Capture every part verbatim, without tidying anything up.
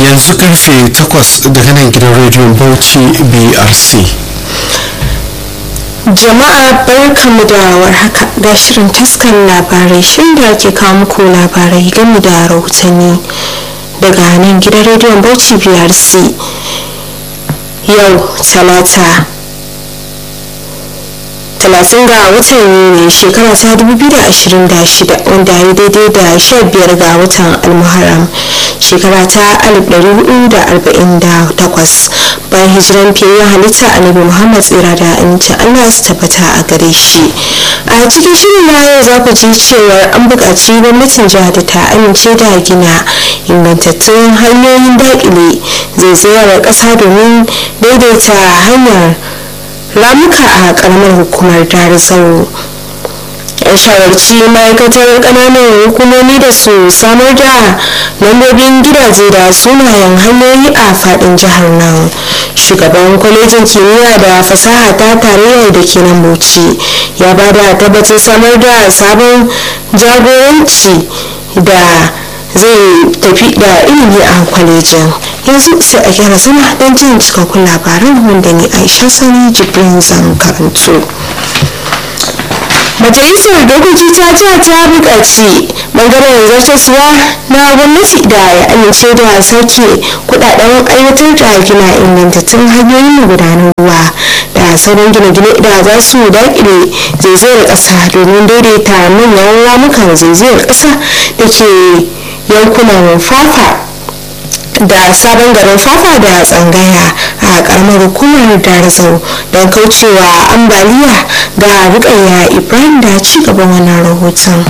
yanzu karfe takwas daga nan gidan rediyon Bauchi B R C. Jama'a barkamu da warhaka ga shirin taskar labarai, shirin da ake kawo muku labarai game da rahotanni daga nan gidan rediyon Bauchi B R C. Yau talata talatin ga watan Yuni shekara ta dubu biyu da ashirin da shida, wanda ya daidai da sha biyar ga watan Almuharram shekara ta alif ɗari hudu da arba'in da takwas bayan hijiran fiyayyen halitta Annabi Muhammad tsira da amincin Allah su tabbata a gare shi. A cikin shirin na yau za ku ji cewar an buƙaci gwamnatin jihar da ta amince da gina ingantattun hanyoyin daƙile zaizayar ƙasa domin daidaita hanyar ramuka a karamar hukumar Darazau. An shawarci ma'aikatar kananan hukumomi da su samar da lambobin gidaje da sunayen hanyoyi a fadin jihar nan. Shugaban kwalejin kimiyya da fasaha ta tarayya da ke nan Bauchi ya ba da tabbacin samar da sabon jagoranci da zai tafi da ilimi a kwalejin. Yanzu sai a gyara zama don jin cikakkun labaran wanda ni Aisha Sani Jibrin zan karanto. Majalisar dokoki ta jiha ta buƙaci bangaren zartaswa na gwamnati da ya amince da sake kudaden aiwatar da gina ingantattun hanyoyin gudanar ruwa da sauran gine-gine da za su daƙile zaizayar ƙasa domin daidaita manyan ramukan zaizayar ƙasa da ke yankunan fafa da sabon garin fafa da tsangaya a karamar hukumar Darazau don kaucewa ambaliya ga Rukayya Ibrahim da ci gaban wannan rahoton.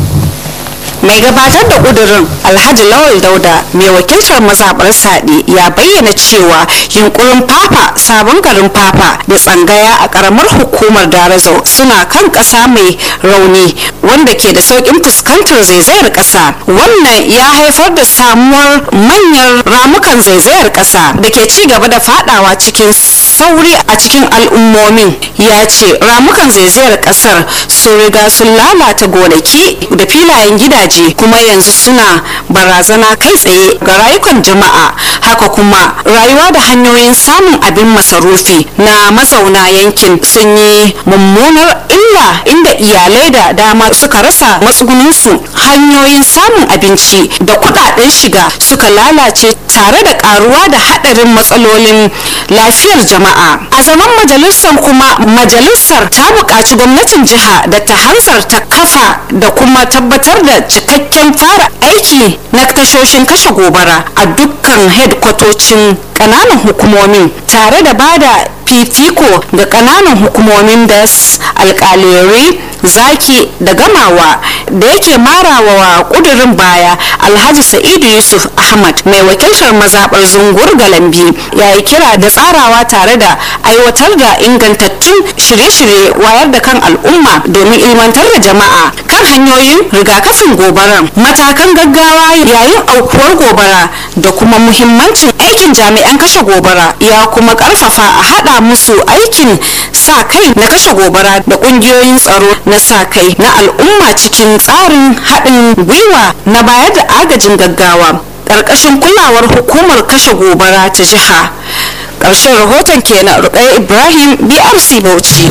Mai gabatar da kudurin Alhaji Lawal Dauda mai wakiltar mazabar Sade ya bayyana cewa yunkurin fafa sabon garin fafa da tsangaya a karamar hukumar Darazau suna kan kasa mai rauni wanda ke da saukin fuskantar zaizayar kasa. Wannan ya haifar da samuwar manyan ramukan zaizayar kasa da ke ci gaba da fadawa cikin sauri a cikin al'ummomin. Ya ce ramukan zaizayar kasar sun riga sun lalata gonaki da filayen gidaje kuma yanzu suna barazana kai tsaye ga rayukan jama'a. Haka kuma rayuwa da hanyoyin samun abin masarufi na mazauna yankin sun yi mummunar illa inda iyalai da dama suka rasa matsugunansu, hanyoyin samun abinci da kudaden shiga suka lalace tare da karuwa da hadarin matsalolin lafiyar jama'a. A zaman majalisar kuma majalisar ta buƙaci gwamnatin jiha da ta hanzarta kafa da kuma tabbatar da cikakken fara aiki na tashoshin kashe gobara a dukkan hedkwatocin kananan hukumomin tare da bada fifiko ga kananan hukumomin da alkaleri zaki da gamawa. Da yake marawa wa kudurin baya, Alhaji Sa'idu Yusuf Ahmad mai wakiltar mazabar Zungur Galambi ya yi kira da tsarawa tare da aiwatar da ingantattun shirye-shirye wayar da kan al'umma domin ilmantar da jama'a kan hanyoyin rigakafin gobaran, matakan gaggawa yayin aukuwar gobara da kuma muhimmancin aikin jami'an kashe gobara. Ya kuma karfafa a hada musu aikin sa kai na kashe gobara da kungiyoyin tsaro na sa kai na al'umma cikin tsarin haɗin gwiwa na bayar da agajin gaggawa ƙarƙashin kulawar hukumar kashe gobara ta jiha. Ƙarshen rahoton kenan. Rukayya Ibrahim, B R C Bauchi.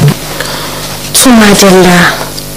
Tumadalla.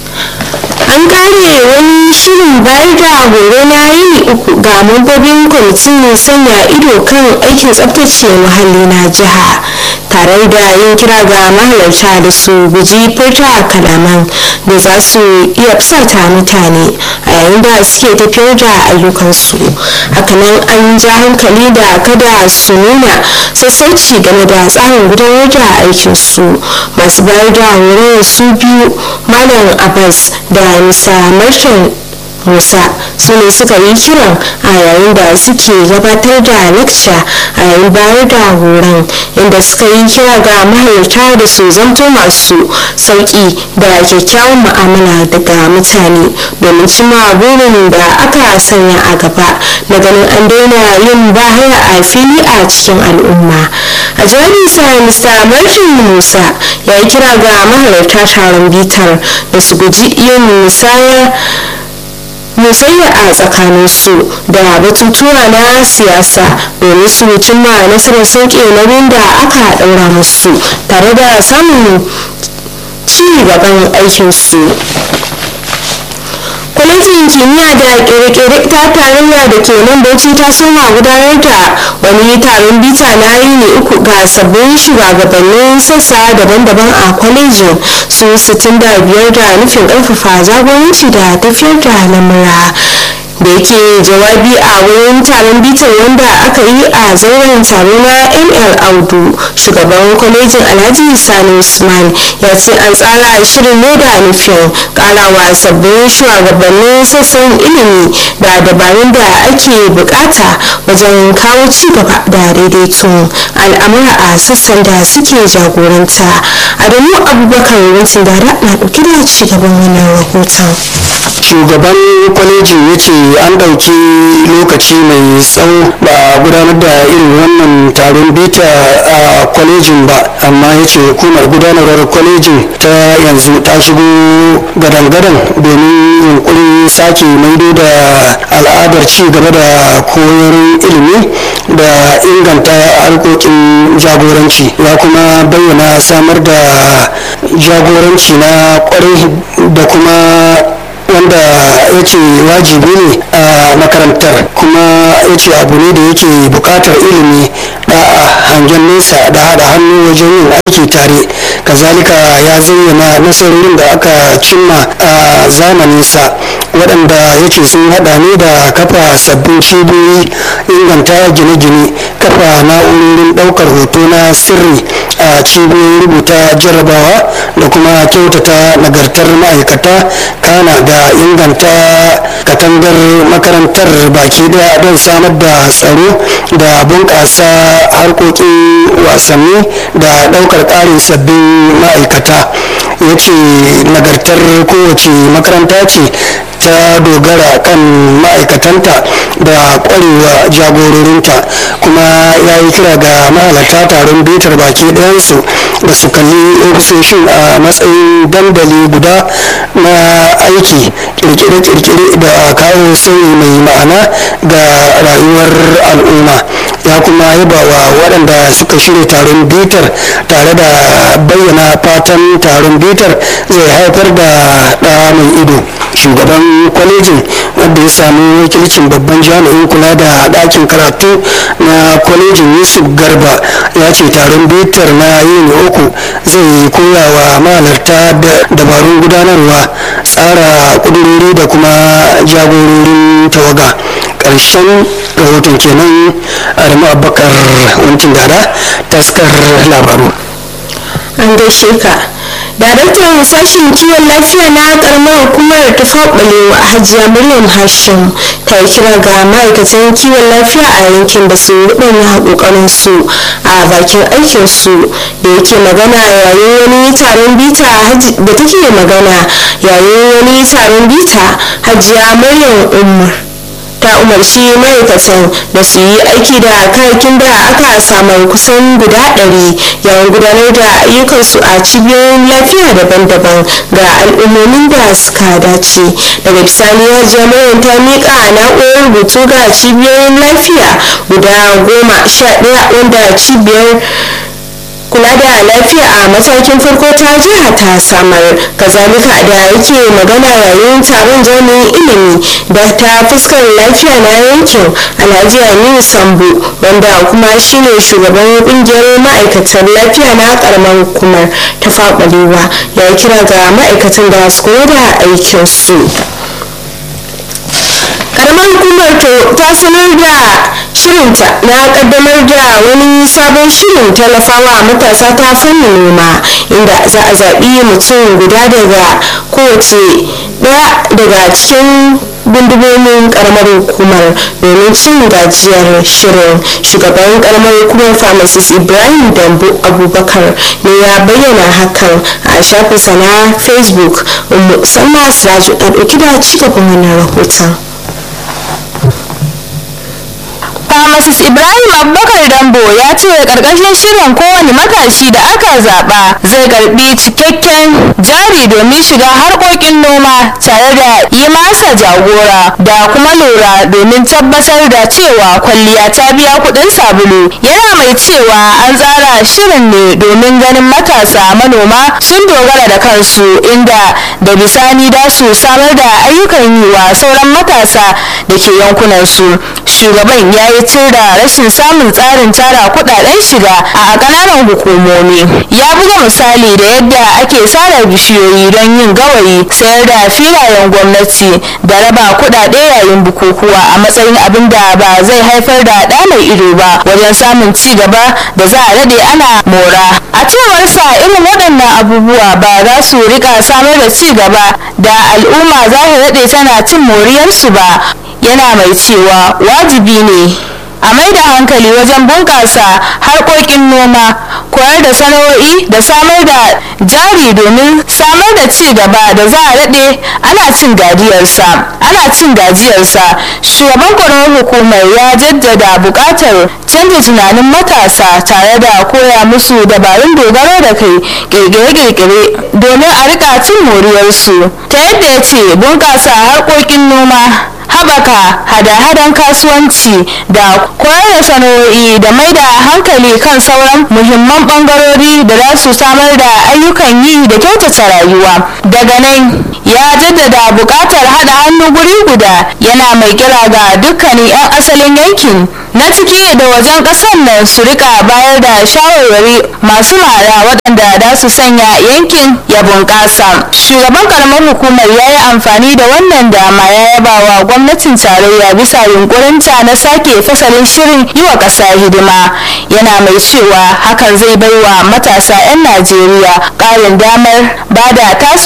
An kare wani shirin bayar da horo na yini uku ga mambobin kwamitin sanya ido kan aikin tsaftace muhalli na jiha, tare da yin kira ga mahalarta da su guji furta kalaman da za su iya fusata mutane a yayin da suke tafiyar da ayyukansu. Hakanan an ja hankali da kada su nuna sassauci game da tsarin gudanar da aikinsu. Masu bayar da horon su biyu, Malam Abbas da Mista Martin Musa, su ne suka yi kiran a yayin da suke gabatar da lecture a yayin bayar da horon, inda suka yi kira ga mahalarta da su zanto masu sauki da kyakkyawan mu'amala daga mutane domin cimma burin da aka sanya a gaba na ganin an daina yin bahaya a fili a cikin al'umma. A jawabinsa, Mista Martin Musa ya yi kira ga mahalarta taron bitar da su guji yin musayar musayya a tsakaninsu da batutuwa na siyasa domin su cimma nasarar sauke nauyin da aka ɗaura musu tare da samun ci gaban aikinsu. kwalejin kimiyya da kere-kere ta tarayya da ke nan bauchi ta soma gudanar da wani taron bita na yini uku ga sabbin shugabannin sassa daban-daban a kwalejin su sittin da biyar da nufin karfafa jagoranci da tafiyar da lamura. da yake jawabi a wurin taron bitar wanda aka yi a zauren taro na M L Audu, shugaban kwalejin Alhaji Sani Usman ya ce an tsara shirin ne da nufin karawa sabbin shugabannin sassan ilimi da dabarun da ake bukata wajen kawo ci gaba da daidaiton al'amura a sassan da suke jagoranta. Adamu Abubakar Wantin Dada na dauke da ci gaban wannan rahoton. Shugaban kwalejin ya ce an ɗauki lokaci mai tsawo ba a gudanar da irin wannan taron bita a kwalejin ba, amma ya ce hukumar gudanarwar kwalejin ta yanzu ta shigo gadan-gadan domin yunkurin sake maido da al'adar ci gaba da koyar ilimi da inganta harkokin jagoranci. Ya kuma bayyana samar da jagoranci na kwarai da kuma wanda ya ce wajibi ne a makarantar, kuma ya ce abu ne da yake bukatar ilimi da hangen nesa da haɗa hannu wajen yin aiki tare. Kazalika ya zayyana nasarorin da aka cimma a zamaninsa waɗanda ya ce sun haɗa ne da kafa sabbin cibiyoyi, inganta gine-gine, kafa na'urorin ɗaukar hoto na sirri a cibiyoyin rubuta jarabawa da kuma kyautata nagartar ma'aikata, kana da inganta katangar makarantar baki daya don samar da tsaro da bunƙasa harkokin wasanni da ɗaukar ƙarin sabbin ma'aikata. Ya ce nagartar kowace makaranta ce ta dogara kan ma'aikatanta da ƙwarewa jagororinta, kuma ya yi kira ga mahalarta taron bitar baki ɗayansu da su kalli ofisoshin a matsayin dandali guda na aiki, kirkire-kirkire da kawo sauyi mai ma'ana ga rayuwar al'umma. Ya kuma yaba wa waɗanda suka shirya taron bitar tare da bayyana fatan taron bitar zai haifar da ɗa mai ido. Shugaban kwalejin, wanda ya samu wakilcin babban jami'in kula da ɗakin karatu na kwalejin Yusuf Garba, ya ce taron bitar na yini uku zai koya wa mahalarta dabarun gudanarwa, tsara kudurori da kuma jagororin tawaga. Ƙarshen rahoton kenan. Adamu Abubakar Wantin Dada, taskar labaru. An gaishe ka. Daraktan sashen kiwon lafiya na karamar hukumar Tufa Balewa Hajiya Maryam Hashim ta yi kira ga ma'aikatan kiwon lafiya a yankin da su rubanya kokarin su a bakin aikin su. Da yake magana yayin wani taron bita da take magana yayin wani taron bita Hajiya Maryam Umar ta umarci ma'aikatan da su yi aiki da kayakin da aka samar kusan guda ɗari yayin gudanar da ayyukansu a cibiyoyin lafiya daban-daban ga al'ummomin da suka dace. Daga bisani Hajiya Maryam ta miƙa na'urar rubutu ga cibiyoyin lafiya guda goma sha ɗaya wanda cibiyar kula da lafiya a matakin farko ta jiha ta samar. Kazalika da yake magana yayin taron jami'in ilimi da ta fuskar lafiya na yankin Alhaji Aminu Sambo, wanda kuma shine shugaban kungiyar ma'aikatan lafiya na karamar hukumar ta Faɓalewa, ya kira ga ma'aikatan da su kula da aikinsu. Karamar hukumar ta sanar da shirinta na kaddamar da wani sabon shirin tallafawa matasa ta fannin noma, inda za a zaɓi mutum guda daga kowace ɗaya daga cikin gundumomin karamar hukumar domin cin gajiyar shirin. Shugaban karamar hukumar pharmacist Ibrahim Dambo Abubakar ne ya bayyana hakan a shafinsa na Facebook. Musamman Siraju a ɗauki da cigaban wannan rahoton. Pharmacist Ibrahim Abubakar Dambo ya ce karkashin shirin kowane matashi da aka zaba zai karbi cikakken jari domin shiga harkokin noma tare da yi masa jagora da kuma lura domin tabbatar da cewa kwalliya ta biya kudin sabulu. Yana mai cewa an tsara shirin ne domin ganin matasa manoma sun dogara da kansu, inda da bisani da su samar da ayyukan yi wa sauran matasa da ke yankunan su. Shugaban ya yi tir da rashin samun tsarin tara kudaden shiga a kananan hukumomi. Ya buga misali da yadda ake sare bishiyoyi don yin gawayi, sayar da filayen gwamnati da raba kudade yayin bukukuwa a matsayin abin da ba zai haifar da ɗa mai ido ba wajen samun ci gaba da za a daɗe ana mora. A cewar sa irin waɗannan abubuwa ba za su rika samar da ci gaba da al'umma za ta daɗe tana cin moriyarsu ba. Yana mai cewa wajibi ne a mai da hankali wajen bunƙasa harkokin noma, koyar da sana'o'i da samar da jari domin samar da ci gaba da za a daɗe ana cin gajiyarsa ana cin gajiyarsa. Shugaban ƙaramar hukumar ya jaddada buƙatar canza tunanin matasa tare da koya musu dabarun dogaro da kai, ƙirƙire-ƙirƙire domin a rika cin moriyarsu, ta yadda ya ce bunƙasa harkokin noma, haɓaka hada-hadan kasuwanci da koyar da sana'o'i da mai da hankali kan sauran muhimman ɓangarori da za su samar da ayyukan yi da kyautata rayuwa. Daga nan ya jaddada buƙatar haɗa hannu guri guda, yana mai kira ga dukkanin 'yan asalin yankin na ciki da wajen ƙasar nan su rika bayar da shawarwari masu ma'ana waɗanda za su sanya yankin ya bunƙasa. Shugaban ƙaramar hukumar ya yi amfani da wannan dama ya yaba wa gwamnatin tarayya bisa yunkurinta na sake fasalin shirin yi wa ƙasa hidima. Yana mai cewa hakan zai bai wa matasa 'yan Najeriya ƙarin damar ba da tasu